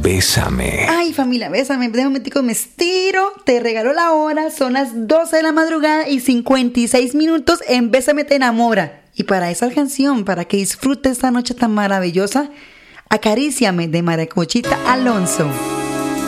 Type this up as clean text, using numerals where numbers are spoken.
Bésame. Ay, familia, bésame, de un momentico me estiro, te regalo la hora, son las 12 de la madrugada y 56 minutos en Bésame te enamora. Y para esa canción, para que disfrutes esta noche tan maravillosa, Acaríciame de Maracuchita Alonso.